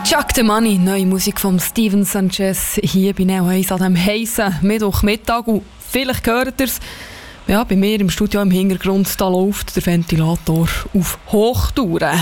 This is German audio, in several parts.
Chuck the Money, neue Musik von Steven Sanchez hier bei Neo 1 an diesem heissen Mittwochmittag. Und vielleicht hört ihr es, ja, bei mir im Studio im Hintergrund, da läuft der Ventilator auf Hochtouren.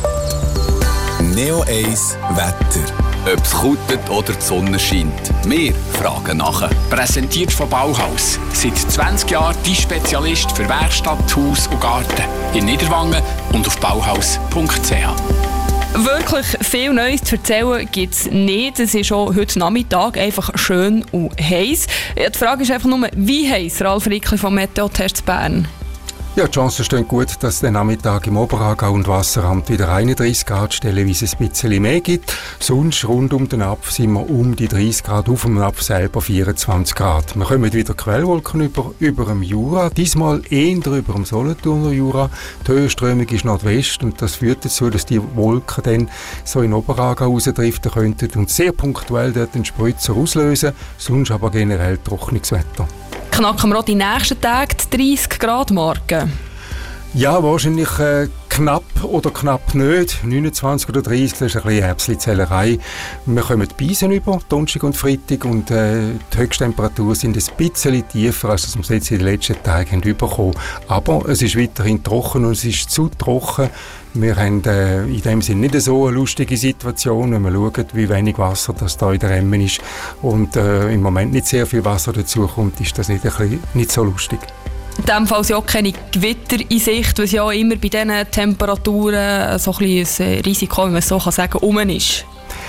Neo 1 Wetter. Ob es kutet oder die Sonne scheint. Wir fragen nach. Präsentiert von Bauhaus. Seit 20 Jahren die Spezialist für Werkstatt, Haus und Garten. In Niederwangen und auf bauhaus.ch. Wirklich viel Neues zu erzählen gibt es nicht. Es ist auch heute Nachmittag einfach schön und heiß. Die Frage ist einfach nur, wie heiß? Ralf Rickli vom Meteotests Bern. Ja, die Chancen stehen gut, dass der Nachmittag im Oberaargau und Wasseramt wieder 31 Grad stellenweise ein bisschen mehr gibt. Sonst rund um den Napf sind wir um die 30 Grad, auf dem Napf selber 24 Grad. Wir kommen wieder Quellwolken über dem Jura, diesmal eher über dem Solothurner Jura. Die Höhenströmung ist Nordwest und das führt dazu, dass die Wolken dann so in Oberaargau rausdriften könnten und sehr punktuell dort den Spritzer auslösen, sonst aber generell trockenes Wetter. Knacken wir auch die nächsten Tage die 30-Grad-Marke? Ja, wahrscheinlich knapp oder knapp nicht. 29 oder 30, das ist ein bisschen Herbstli-Zählerei. Wir kommen die Beisen über, Donnerstag und Freitag, und die Höchsttemperaturen sind ein bisschen tiefer, als wir es jetzt in den letzten Tagen bekommen haben. Aber es ist weiterhin trocken und es ist zu trocken. Wir haben in dem Sinne nicht so eine lustige Situation, wenn wir schauen, wie wenig Wasser das da in der Emme ist und im Moment nicht sehr viel Wasser dazukommt, ist das nicht so lustig. In diesem Fall sind auch keine Gewitter in Sicht, weil es ja auch immer bei diesen Temperaturen so ein bisschen ein Risiko, wenn man es so sagen kann, rum ist.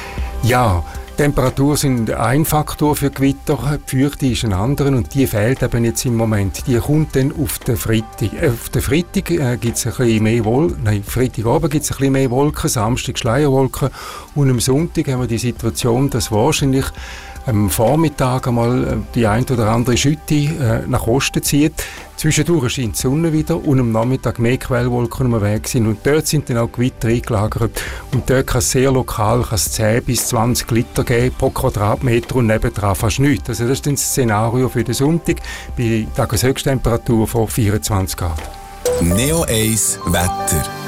Ja, Temperaturen sind ein Faktor für Gewitter, die Feuchte ist ein anderer und die fehlt eben jetzt im Moment. Die kommt dann auf den Freitag. Auf den Freitag gibt es ein bisschen mehr Freitagabend gibt es ein bisschen mehr Wolken, Samstag Schleierwolken und am Sonntag haben wir die Situation, dass wahrscheinlich am Vormittag einmal die ein oder andere Schütte nach Osten zieht. Zwischendurch scheint die Sonne wieder und am Nachmittag mehr Quellwolken unterwegs sind. Und dort sind dann auch Gewitter eingelagert. Und dort kann es sehr lokal 10 bis 20 Liter geben pro Quadratmeter und nebendran fast nichts. Also das ist dann das Szenario für den Sonntag bei Tageshöchsttemperatur von 24 Grad. Neo 1 Wetter.